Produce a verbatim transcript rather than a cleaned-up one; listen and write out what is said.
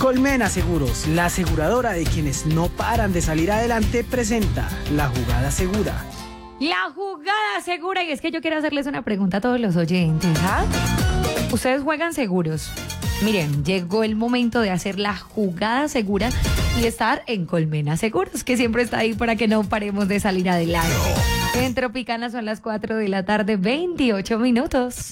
Colmena Seguros, la aseguradora de quienes no paran de salir adelante, presenta La Jugada Segura. La jugada segura, y es que yo quiero hacerles una pregunta a todos los oyentes, ¿ah? ¿Ustedes juegan seguros? Miren, llegó el momento de hacer la jugada segura y estar en Colmena Seguros, que siempre está ahí para que no paremos de salir adelante. En Tropicana son las cuatro de la tarde, veintiocho minutos.